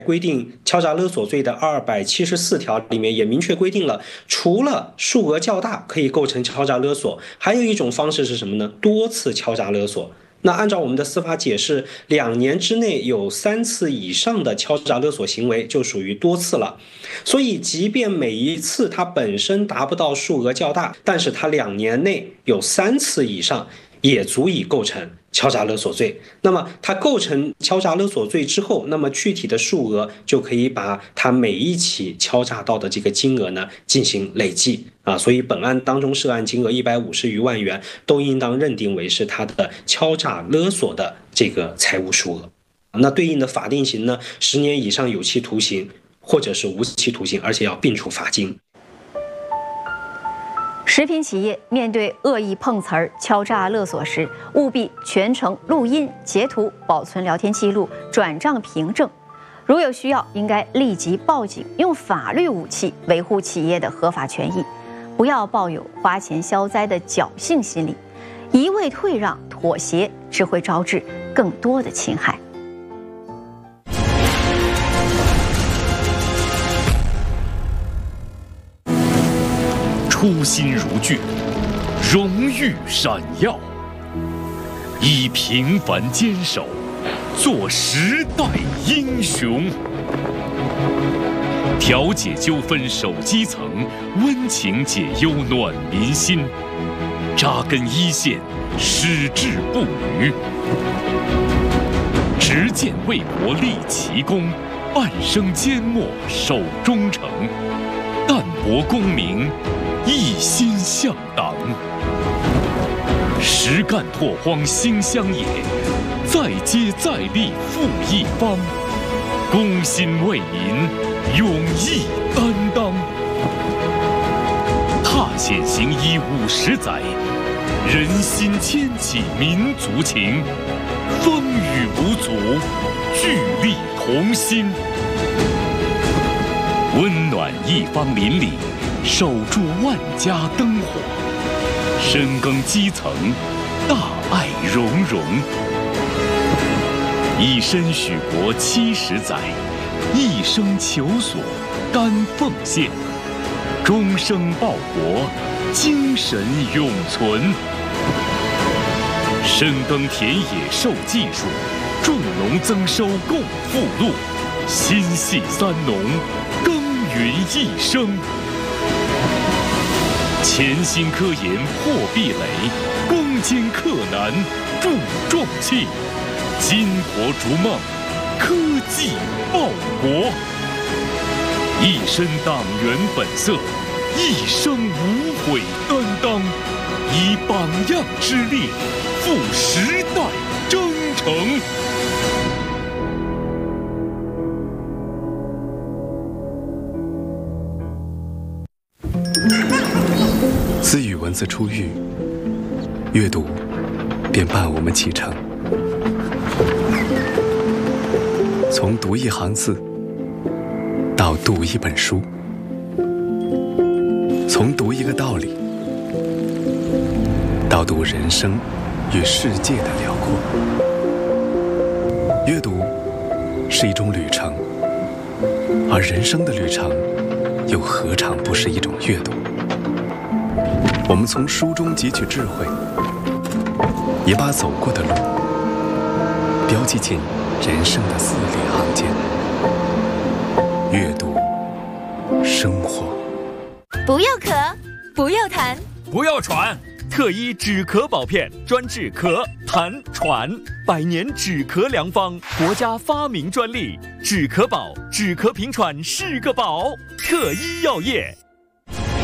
规定敲诈勒索罪的274条里面也明确规定了，除了数额较大可以构成敲诈勒索，还有一种方式是什么呢？多次敲诈勒索。那按照我们的司法解释，2年之内有3次以上的敲诈勒索行为就属于多次了。所以即便每一次它本身达不到数额较大，但是它2年内有3次以上也足以构成敲诈勒索罪。那么它构成敲诈勒索罪之后，那么具体的数额就可以把它每一起敲诈到的这个金额呢进行累计啊。所以本案当中涉案金额150余万元都应当认定为是它的敲诈勒索的这个财务数额。那对应的法定刑呢，10年以上有期徒刑或者是无期徒刑，而且要并处罚金。 食品企业面对恶意碰瓷儿、敲诈勒索时，务必全程录音、截图、保存聊天记录、转账凭证。如有需要，应该立即报警，用法律武器维护企业的合法权益，不要抱有花钱消灾的侥幸心理，一味退让、妥协，只会招致更多的侵害。 初心如炬，荣誉闪耀，以平凡坚守，做时代英雄。调解纠纷守基层，温情解忧暖民心，扎根一线，矢志不渝。执剑为国立奇功，半生缄默守忠诚，淡泊功名，一心向党。实干拓荒兴乡野，再接再厉复一方。公心为民，勇毅担当。踏险行医50载，人心牵起民族情。风雨无阻，聚力同心。温暖一方邻里，守住万家灯火，深耕基层，大爱融融。以身许国70载，一生求索甘奉献，终生报国，精神永存。深耕田野授技术，种农增收共富禄，心系三农，耕耘一生。潜心科研破壁垒，攻坚克难铸壮气。巾帼逐梦，科技报国。一身党员本色，一生无悔担当，以榜样之力，赴时代征程。 自语文字出狱，阅读便伴我们启程。从读一行字到读一本书，从读一个道理到读人生与世界的辽阔。阅读是一种旅程，而人生的旅程又何尝不是一种阅读？我们从书中汲取智慧，也把走过的路标记进人生的字里行间。阅读，生活。 不要咳，不要痰， 不要喘。特一止咳宝片，专治咳、痰、喘，100年止咳良方，国家发明专利。止咳宝，止咳平喘是个宝。特一药业。